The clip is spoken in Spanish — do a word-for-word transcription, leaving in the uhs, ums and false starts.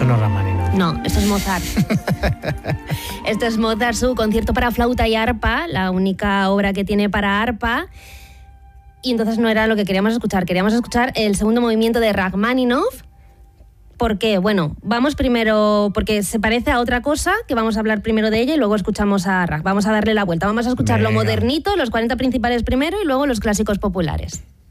Esto no es Rachmaninoff. No, esto es Mozart. Esto es Mozart, su concierto para flauta y arpa, la única obra que tiene para arpa. Y entonces no era lo que queríamos escuchar. Queríamos escuchar el segundo movimiento de Rachmaninoff. ¿Por qué? Bueno, vamos primero, porque se parece a otra cosa, que vamos a hablar primero de ella y luego escuchamos a Rach. Vamos a darle la vuelta. Vamos a escuchar Venga. Lo modernito, los cuarenta principales primero y luego los clásicos populares.